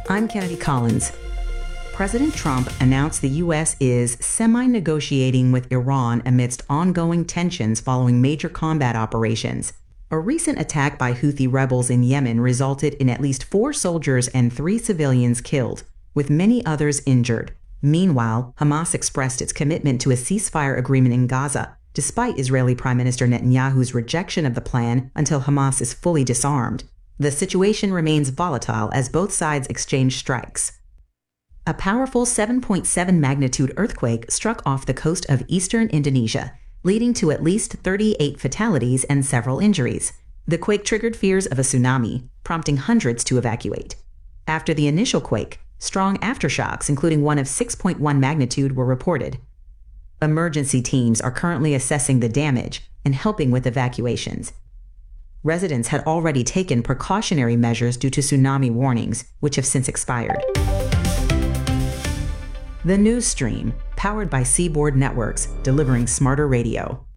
I'm Kennedy Collins. President Trump announced the U.S. is semi-negotiating with Iran amidst ongoing tensions following major combat operations. A recent attack by Houthi rebels in Yemen resulted in at least 4 soldiers and 3 civilians killed, with many others injured. Meanwhile, Hamas expressed its commitment to a ceasefire agreement in Gaza, despite Israeli Prime Minister Netanyahu's rejection of the plan until Hamas is fully disarmed. The situation remains volatile as both sides exchange strikes. A powerful 7.7 magnitude earthquake struck off the coast of eastern Indonesia, leading to at least 38 fatalities and several injuries. The quake triggered fears of a tsunami, prompting hundreds to evacuate. After the initial quake, strong aftershocks, including one of 6.1 magnitude, were reported. Emergency teams are currently assessing the damage and helping with evacuations. Residents had already taken precautionary measures due to tsunami warnings, which have since expired. The News Stream, powered by Seaboard Networks, delivering smarter radio.